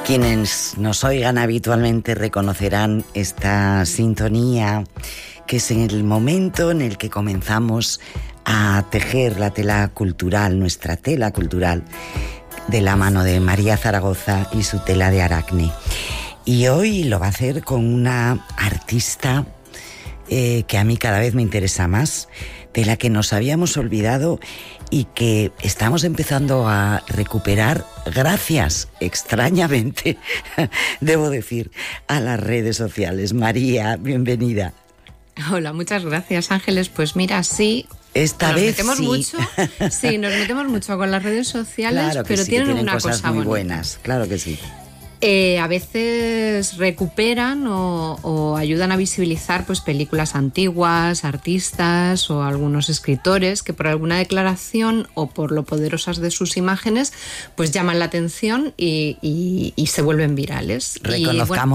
Quienes nos oigan habitualmente reconocerán esta sintonía, que es en el momento en el que comenzamos a tejer la tela cultural, nuestra tela cultural, de la mano de María Zaragoza y su tela de Aracne. Y hoy lo va a hacer con una artista que a mí cada vez me interesa más, de la que nos habíamos olvidado y que estamos empezando a recuperar gracias, extrañamente, debo decir, a las redes sociales. María, bienvenida. Hola, muchas gracias, Ángeles. Pues mira, sí, esta vez metemos sí. Mucho, sí, nos metemos mucho con las redes sociales, claro que pero sí, tienen que una cosas cosa muy bonita. buenas, claro que sí. A veces recuperan o ayudan a visibilizar pues películas antiguas, artistas o algunos escritores que por alguna declaración o por lo poderosas de sus imágenes pues llaman la atención y se vuelven virales. Reconozcamos